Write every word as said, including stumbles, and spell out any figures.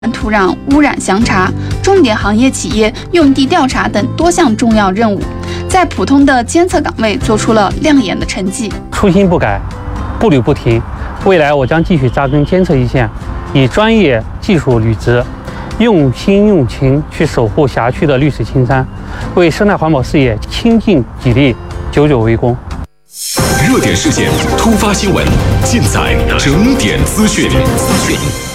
土壤污染详查、重点行业企业用地调查等多项重要任务，在普通的监测岗位做出了亮眼的成绩。 初心不改，步履不停，未来我将继续扎根监测一线，以专业技术履职，用心用情去守护辖区的绿水青山，为生态环保事业倾尽己力，久久为功。 热点事件、突发新闻，尽在整点资讯。